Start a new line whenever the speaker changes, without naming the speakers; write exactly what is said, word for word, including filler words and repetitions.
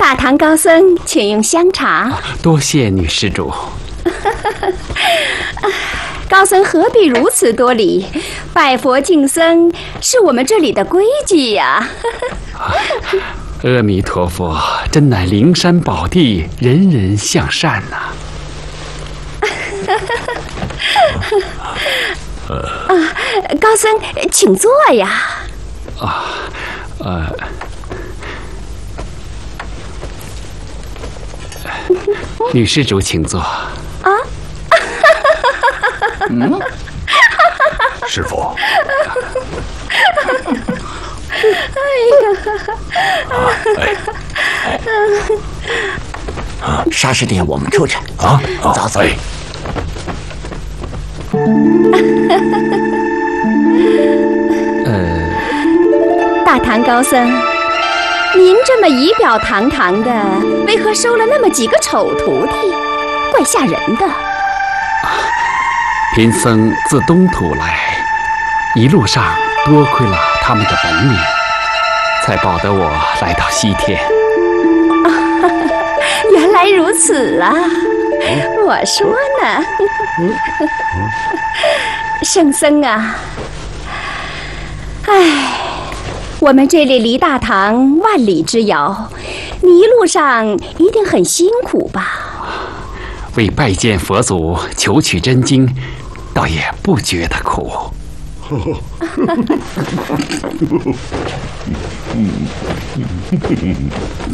大唐高僧，请用香茶。
多谢女施主。
高僧何必如此多礼？拜佛敬僧是我们这里的规矩呀。
阿弥陀佛，真乃灵山宝地，人人向善呐、
啊！高僧，请坐呀。
啊，呃，女施主请坐。啊。
嗯，师父。
哎
呀！沙师弟，我们出去啊！走走。
呃，
大唐高僧，您这么仪表堂堂的，为何收了那么几个丑徒弟？怪吓人的。
贫僧自东土来，一路上多亏了他们的本领，才保得我来到西天。
啊，原来如此啊！我说呢，圣僧啊，唉，我们这里离大唐万里之遥，你一路上一定很辛苦吧？
为拜见佛祖，求取真经，倒也不觉得苦。